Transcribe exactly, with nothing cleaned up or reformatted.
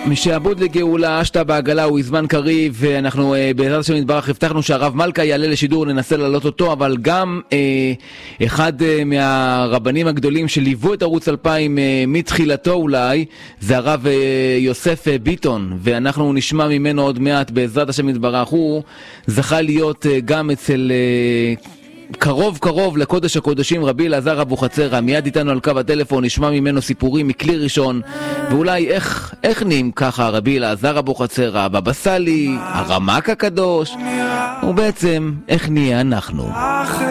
משעבוד לגאולה, אשתה בעגלה הוא זמן קריב, ואנחנו אה, בעזרת השם יתברך הבטחנו שהרב מלכה יעלה לשידור, ננסה להעלות אותו, אבל גם אה, אחד אה, מהרבנים הגדולים שליוו את ערוץ אלפיים אה, מתחילתו אולי, זה הרב אה, יוסף אה, ביטון, ואנחנו נשמע ממנו עוד מעט בעזרת השם יתברך. הוא זכה להיות אה, גם אצל... אה, קרוב קרוב לקודש הקודשים רבי אלעזר אבוחצירא, מיד איתנו על קו הטלפון, נשמע ממנו סיפורים מכלי ראשון, ואולי איך, איך נעים ככה רבי אלעזר אבוחצירא, הבבא סאלי, הרמ"ק הקדוש, ובעצם איך נהיה אנחנו.